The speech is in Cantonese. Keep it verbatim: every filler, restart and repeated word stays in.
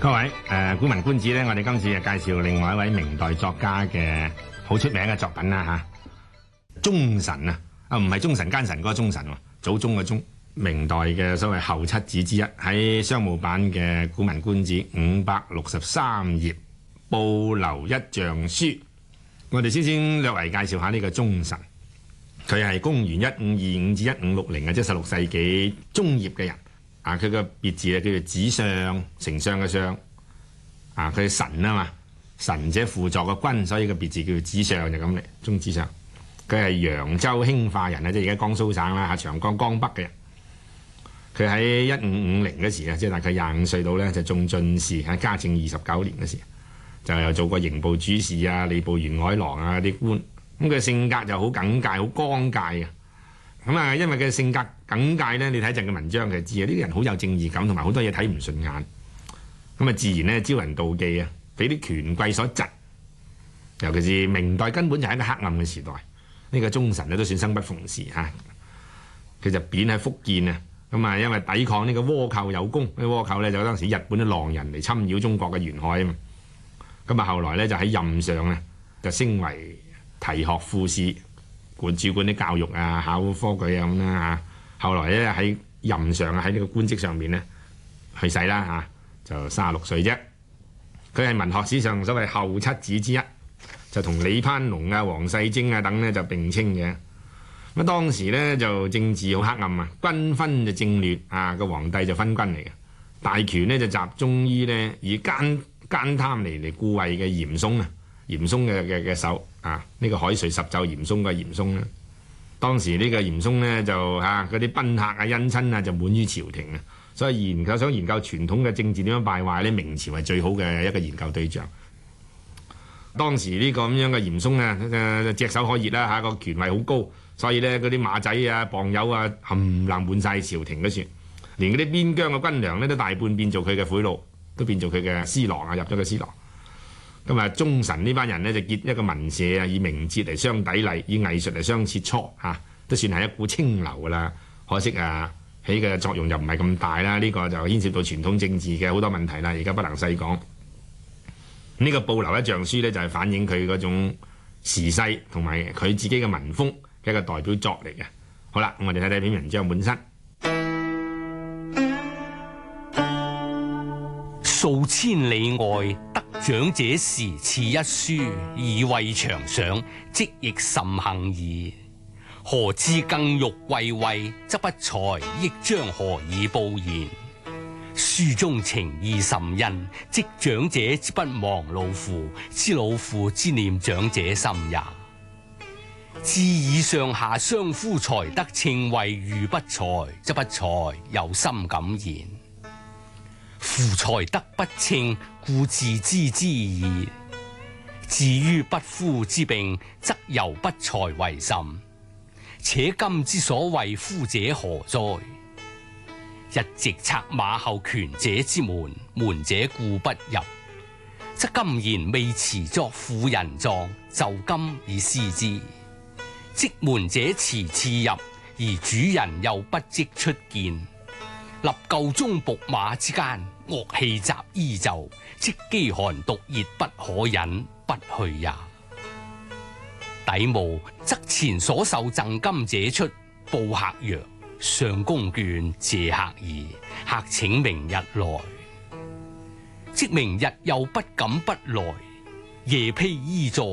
各位，誒、呃，古文觀止咧，我哋今次就介紹另外一位明代作家嘅好出名嘅作品啦吓，忠臣啊，啊唔係忠臣奸臣嗰個忠臣喎，祖宗嘅宗，明代嘅所謂後七子之一，喺商務版嘅古文觀止五百六十三頁，報樓一象書。我哋先先略為介紹下呢個忠臣，佢係公元一五二五至一五六零嘅，即係十六世紀中葉嘅人。啊！佢個別字咧叫做子相，丞相嘅相。啊！佢係臣啊嘛，臣者輔助個君，所以個別字叫做子相就咁嚟。忠子相，佢係揚州興化人啊，即係而家江蘇省啦，嚇長江江北嘅人。佢喺一五五零嗰時啊，即係大概廿五歲到咧，就中進士，喺嘉靖二十九年嗰時，就又做過刑部主事啊、吏部員外郎啊啲官。咁佢性格就好耿介、好剛介嘅。咁啊，因為佢性格耿介咧，你睇陣嘅文章就知啊，呢啲人好有正義感，同埋好多嘢睇唔順眼。咁啊，自然咧招人妒忌啊，俾啲權貴所嫉。尤其是明代根本就係一個黑暗嘅時代，呢、這個忠臣咧都算生不逢時嚇。佢就貶喺福建啊，咁啊，因為抵抗呢個倭寇有功，呢倭寇咧就當時日本啲狼人嚟侵擾中國嘅沿海啊嘛。咁啊，後來咧就喺任上啊，就升為提學副使。管主管啲教育啊、考科舉啊咁啦嚇，後來咧喺任上啊，喺呢個官職上面咧去世啦嚇，就三十六歲啫。佢係文學史上所謂後七子之一，就同李攀龍啊、黃世貞啊等咧就並稱嘅。咁當時咧就政治好黑暗啊，軍分就政劣啊，個皇帝就昏君嚟嘅，大權咧就集中於咧以奸奸貪嚟嚟固位嘅嚴嵩啊。嚴嵩嘅嘅嘅手啊，呢、這個海瑞十奏嚴嵩嘅嚴嵩咧，當時呢個嚴嵩咧就嚇嗰啲賓客啊、姻親啊就滿於朝廷啊，所以研究想研究傳統嘅政治點樣敗壞咧，明朝係最好嘅一個研究對象。當時呢個咁樣嘅嚴嵩啊，誒隻手可熱啦嚇，個權位好高，所以咧嗰啲馬仔啊、傍友啊冚唪唥滿晒朝廷嗰處，連嗰啲邊疆嘅軍糧咧都大半變做佢嘅賄賂，都變做佢嘅司郎啊，入咗個司郎。咁啊，忠臣呢班人呢，就結一個文社啊，以名節嚟相砥礪，以藝術嚟相切磋嚇，都算係一股清流噶啦。可惜啊，起嘅作用就唔係咁大啦。呢、這個就牽涉到傳統政治嘅好多問題啦。而家不能細講。呢、這個報樓一象書呢，就係、是、反映佢嗰種時勢同埋佢自己嘅文風嘅一個代表作嚟嘅。好啦，我哋睇睇篇文章本身。 數千里外，得長者時賜一書，以慰長上，即亦甚幸矣。何知更欲慰慰，則不才，益將何以報言？書中情意甚殷，即長者之不忘老父，知老父之念長者心也。至以上下相夫才德稱謂，遇不才，則不才，有心感言。夫才德不稱，故自知之矣。至於不夫之病，則由不才為甚。且今之所謂夫者何哉？一直策馬後權者之門，門者固不入。則今然未辭作婦人狀，就今以思之。即門者辭次入，而主人又不即出見。立舊中僕馬之間，惡氣雜衣袖，即飢寒毒熱不可忍，不去也。底務則前所受贈金者出，報客曰：上公眷謝客矣，客請明日來。即明日又不敢不來，夜披衣坐